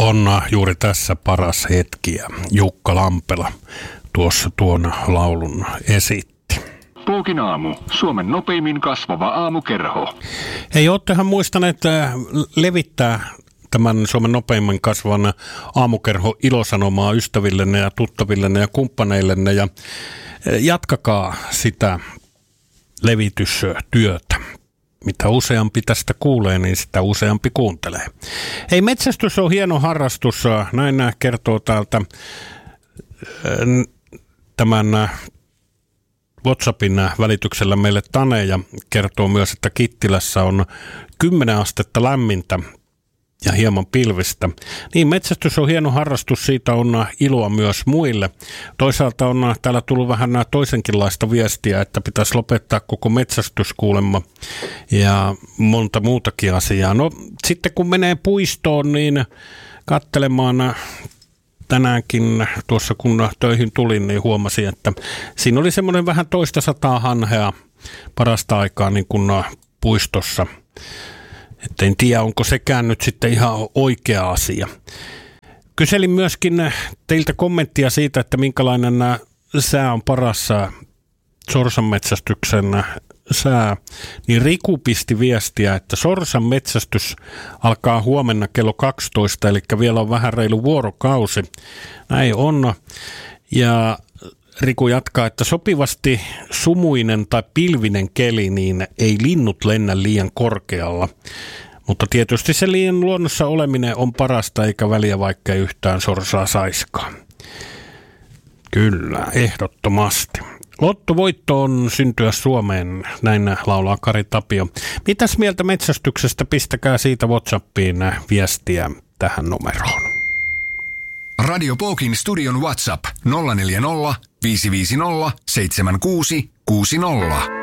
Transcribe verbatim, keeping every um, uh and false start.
On juuri tässä paras hetki ja Jukka Lampela tuossa tuon laulun esitti. Puukin aamu, Suomen nopeimmin kasvava aamukerho. Hei, oottehan muistaneet levittää tämän Suomen nopeimmin kasvavan aamukerho ilosanomaa ystävillenne ja tuttavillenne ja kumppaneillenne ja jatkakaa sitä levitystyötä. Mitä useampi tästä kuulee, niin sitä useampi kuuntelee. Hei, metsästys on hieno harrastus. Näin kertoo täältä tämän WhatsAppin välityksellä meille Tane ja kertoo myös, että Kittilässä on kymmenen astetta lämmintä ja hieman pilvistä. Niin, metsästys on hieno harrastus, siitä on iloa myös muille. Toisaalta on täällä tullut vähän toisenkinlaista viestiä, että pitäisi lopettaa koko metsästys kuulemma ja monta muutakin asiaa. No sitten kun menee puistoon, niin katselemaan tänäänkin tuossa kun töihin tulin, niin huomasin, että siinä oli semmoinen vähän toista sataa hanhea parasta aikaa niin kuin puistossa. Että en tiedä, onko sekään nyt sitten ihan oikea asia. Kyselin myöskin teiltä kommenttia siitä, että minkälainen sää on paras sorsanmetsästyksen sää. Niin Riku pisti viestiä, että sorsan metsästys alkaa huomenna kello kaksitoista, eli vielä on vähän reilu vuorokausi. Näin on. Ja Riku jatkaa, että sopivasti sumuinen tai pilvinen keli, niin ei linnut lennä liian korkealla. Mutta tietysti se liian luonnossa oleminen on parasta, eikä väliä vaikka yhtään sorsaa saiskaan. Kyllä, ehdottomasti. Lottovoitto on syntyä Suomeen, näin laulaa Kari Tapio. Mitäs mieltä metsästyksestä? Pistäkää siitä WhatsAppiin viestiä tähän numeroon. Radio Pookin studion WhatsApp nolla neljä nolla, viisi viisi nolla, seitsemän kuusi kuusi nolla.